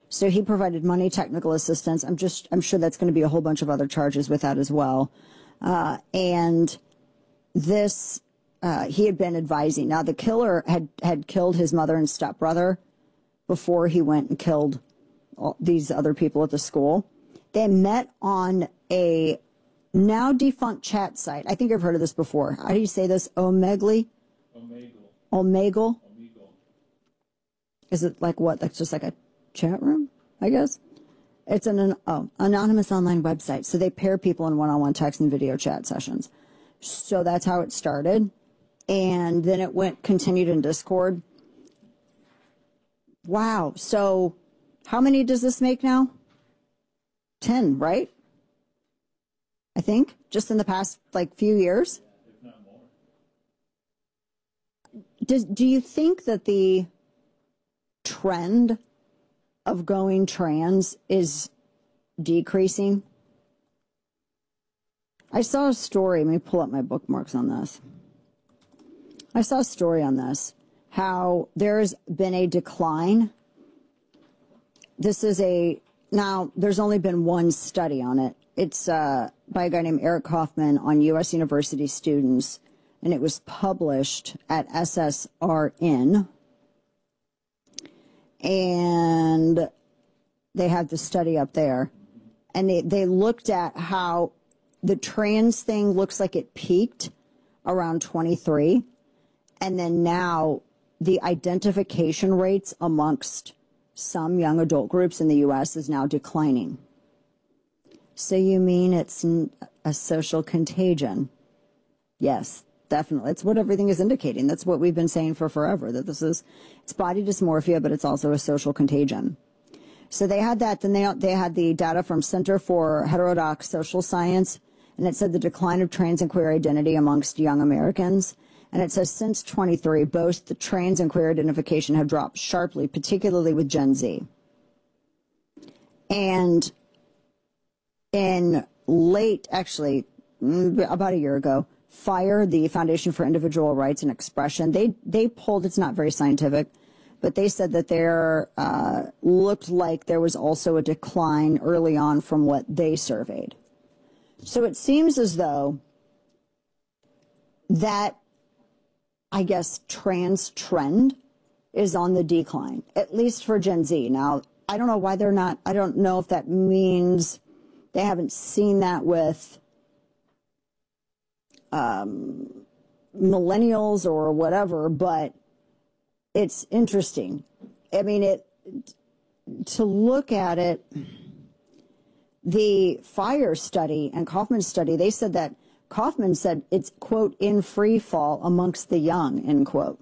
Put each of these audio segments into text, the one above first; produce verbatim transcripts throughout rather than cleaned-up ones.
So he provided money, technical assistance. I'm just, I'm sure that's going to be a whole bunch of other charges with that as well. Uh, and this, uh, he had been advising. Now the killer had, had killed his mother and stepbrother before he went and killed all these other people at the school. They met on a now defunct chat site. I think I've heard of this before. How do you say this? Omegle? Omegle. Omegle? Omegle. Is it like what? That's just like a chat room, I guess? It's an, an oh, anonymous online website. So they pair people in one-on-one text and video chat sessions. So that's how it started. And then it went, continued in Discord. Wow. So how many does this make now? ten, right? I think, just in the past, like, few years. Yeah, if not more. Does, do you think that the trend of going trans is decreasing? I saw a story. Let me pull up my bookmarks on this. I saw a story on this, how there's been a decline. This is a, now, there's only been one study on it. It's uh, by a guy named Eric Kaufman on U S University students, and it was published at S S R N. And they had the study up there. And they, they looked at how the trans thing looks like it peaked around twenty-three. And then now the identification rates amongst some young adult groups in the U S is now declining. So you mean it's a social contagion? Yes, definitely. It's what everything is indicating. That's what we've been saying for forever, that this is, it's body dysmorphia, but it's also a social contagion. So they had that. Then they, they had the data from Center for Heterodox Social Science, and it said the decline of trans and queer identity amongst young Americans. And it says since twenty-three, both the trans and queer identification have dropped sharply, particularly with Gen Z. And in late, actually, about a year ago, FIRE, the Foundation for Individual Rights and Expression, they, they pulled, it's not very scientific, but they said that there uh, looked like there was also a decline early on from what they surveyed. So it seems as though that, I guess, trans trend is on the decline, at least for Gen Z. Now, I don't know why they're not, I don't know if that means they haven't seen that with um, millennials or whatever, but it's interesting. I mean, it, to look at it, the FIRE study and Kaufman study, they said that Kaufman said it's, quote, in free fall amongst the young, end quote.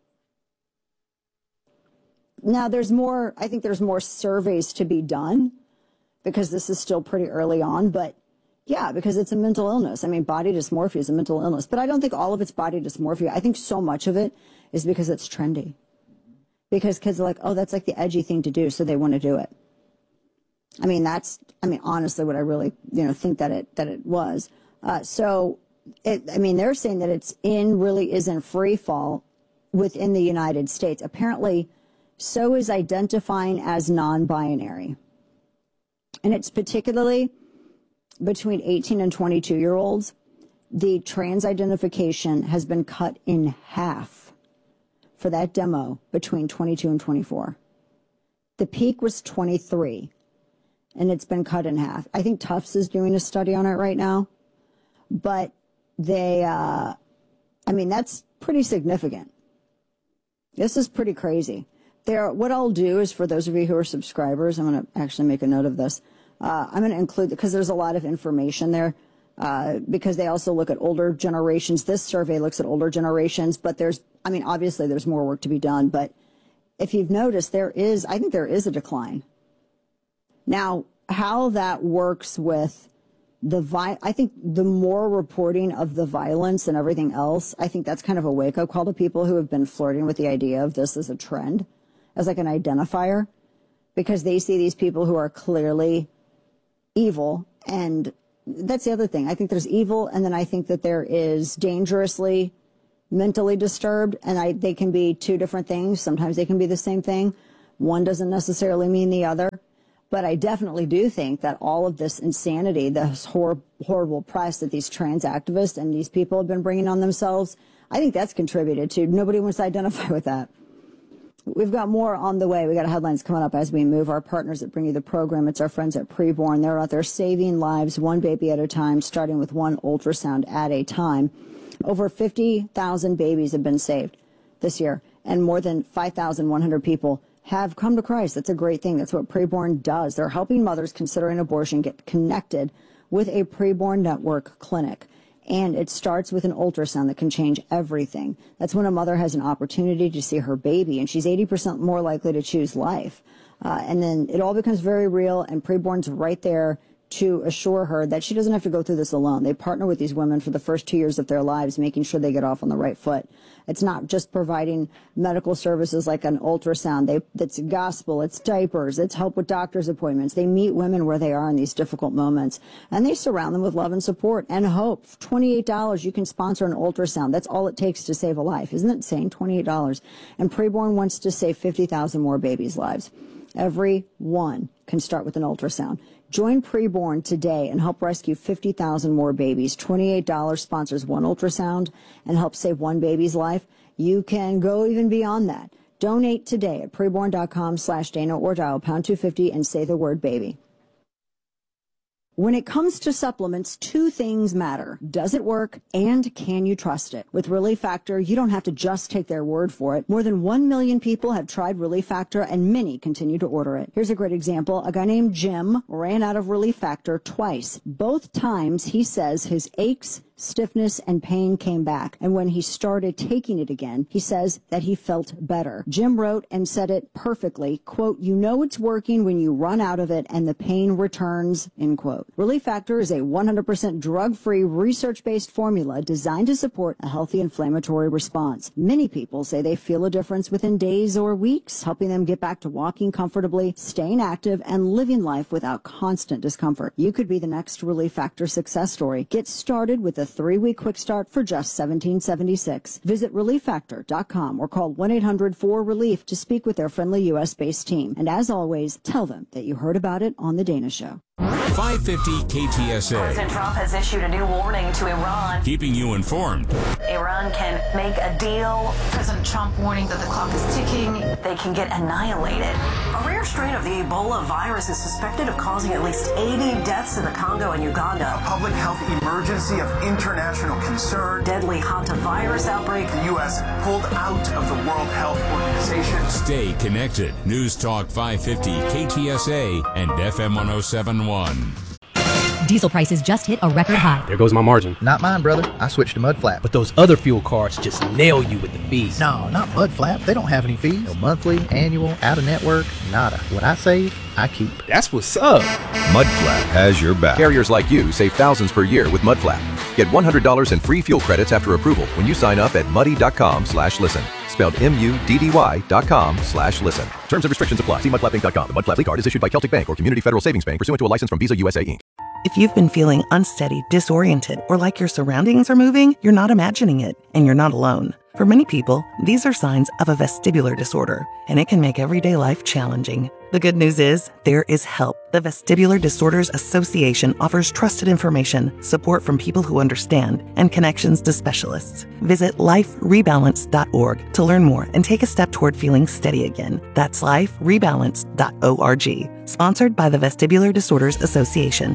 Now, there's more, I think there's more surveys to be done because this is still pretty early on, but yeah, because it's a mental illness. I mean, body dysmorphia is a mental illness, but I don't think all of it's body dysmorphia. I think so much of it is because it's trendy. Because kids are like, oh, that's like the edgy thing to do, so they want to do it. I mean, that's, I mean, honestly, what I really, you know, think that it, that it was. Uh, so, it, I mean, they're saying that it's in, really is in free fall within the United States. Apparently, so is identifying as non-binary. And it's particularly between eighteen and twenty-two year olds, the trans identification has been cut in half for that demo between twenty-two and twenty-four. The peak was twenty-three, and it's been cut in half. I think Tufts is doing a study on it right now, but they, uh, I mean, that's pretty significant. This is pretty crazy. There, what I'll do is, for those of you who are subscribers, I'm going to actually make a note of this. Uh, I'm going to include, because there's a lot of information there, uh, because they also look at older generations. This survey looks at older generations, but there's, I mean, obviously there's more work to be done, but if you've noticed, there is, I think there is a decline. Now, how that works with the vi- I think the more reporting of the violence and everything else, I think that's kind of a wake-up call to people who have been flirting with the idea of this as a trend, as like an identifier, because they see these people who are clearly evil. And that's the other thing. I think there's evil, and then I think that there is dangerously mentally disturbed, and I, they can be two different things. Sometimes they can be the same thing. One doesn't necessarily mean the other. But I definitely do think that all of this insanity, this hor- horrible press that these trans activists and these people have been bringing on themselves, I think that's contributed to. Nobody wants to identify with that. We've got more on the way. We got headlines coming up as we move. Our partners that bring you the program, it's our friends at Preborn. They're out there saving lives one baby at a time, starting with one ultrasound at a time. Over fifty thousand babies have been saved this year, and more than five thousand one hundred people have come to Christ. That's a great thing. That's what Preborn does. They're helping mothers considering abortion get connected with a Preborn Network clinic. And it starts with an ultrasound that can change everything. That's when a mother has an opportunity to see her baby, and she's eighty percent more likely to choose life. Uh, and then it all becomes very real, and Preborn's right there to assure her that she doesn't have to go through this alone. They partner with these women for the first two years of their lives, making sure they get off on the right foot. It's not just providing medical services like an ultrasound. They, it's gospel, it's diapers, it's help with doctor's appointments. They meet women where they are in these difficult moments, and they surround them with love and support and hope. twenty-eight dollars, you can sponsor an ultrasound. That's all it takes to save a life. Isn't it insane? twenty-eight dollars. And Preborn wants to save fifty thousand more babies' lives. Every one can start with an ultrasound. Join Preborn today and help rescue fifty thousand more babies. twenty-eight dollars sponsors one ultrasound and helps save one baby's life. You can go even beyond that. Donate today at preborn.com slash Dana or dial pound two fifty and say the word baby. When it comes to supplements, two things matter. Does it work, and can you trust it? With Relief Factor, you don't have to just take their word for it. More than one million people have tried Relief Factor, and many continue to order it. Here's a great example. A guy named Jim ran out of Relief Factor twice. Both times, he says his aches, stiffness, and pain came back. And when he started taking it again, he says that he felt better. Jim wrote and said it perfectly, quote, "You know it's working when you run out of it and the pain returns," end quote. Relief Factor is a one hundred percent drug-free, research-based formula designed to support a healthy inflammatory response. Many people say they feel a difference within days or weeks, helping them get back to walking comfortably, staying active, and living life without constant discomfort. You could be the next Relief Factor success story. Get started with a three-week quick start for just seventeen dollars and seventy-six cents. Visit relief factor dot com or call one eight hundred four relief to speak with their friendly U S-based team. And as always, tell them that you heard about it on The Dana Show. five fifty K T S A. President Trump has issued a new warning to Iran. Keeping you informed. Iran can make a deal. President Trump warning that the clock is ticking. They can get annihilated. A rare strain of the Ebola virus is suspected of causing at least eighty deaths in the Congo and Uganda. A public health emergency of international concern. Deadly hantavirus outbreak. The U S pulled out of the World Health Organization. Stay connected. News Talk five fifty K T S A and F M one oh seven point one. Diesel prices just hit a record high. There goes my margin. Not mine, brother. I switched to Mudflap. But those other fuel cards just nail you with the fees. No, not Mudflap. They don't have any fees. No monthly, annual, out-of-network, nada. What I save, I keep. That's what's up. Mudflap has your back. Carriers like you save thousands per year with Mudflap. Get one hundred dollars in free fuel credits after approval when you sign up at muddy.com slash listen. Spelled M-U-D-D-Y dot com slash listen. Terms and restrictions apply. See mudflap inc dot com. The Mudflap card is issued by Celtic Bank or Community Federal Savings Bank pursuant to a license from Visa U S A, Incorporated. If you've been feeling unsteady, disoriented, or like your surroundings are moving, you're not imagining it, and you're not alone. For many people, these are signs of a vestibular disorder, and it can make everyday life challenging. The good news is, there is help. The Vestibular Disorders Association offers trusted information, support from people who understand, and connections to specialists. Visit life rebalance dot org to learn more and take a step toward feeling steady again. That's life rebalance dot org. Sponsored by the Vestibular Disorders Association.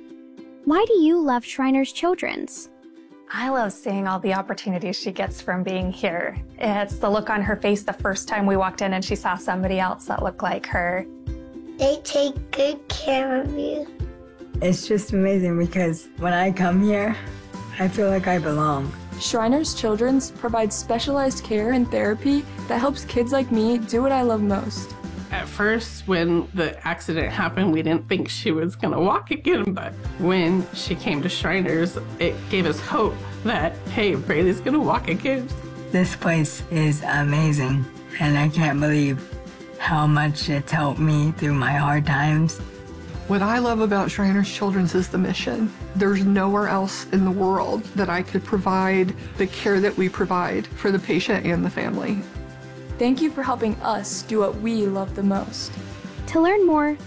Why do you love Shriners Children's? I love seeing all the opportunities she gets from being here. It's the look on her face the first time we walked in and she saw somebody else that looked like her. They take good care of you. It's just amazing because when I come here, I feel like I belong. Shriners Children's provides specialized care and therapy that helps kids like me do what I love most. At first, when the accident happened, we didn't think she was going to walk again, but when she came to Shriners, it gave us hope that, hey, Braylee's going to walk again. This place is amazing, and I can't believe how much it's helped me through my hard times. What I love about Shriners Children's is the mission. There's nowhere else in the world that I could provide the care that we provide for the patient and the family. Thank you for helping us do what we love the most. To learn more,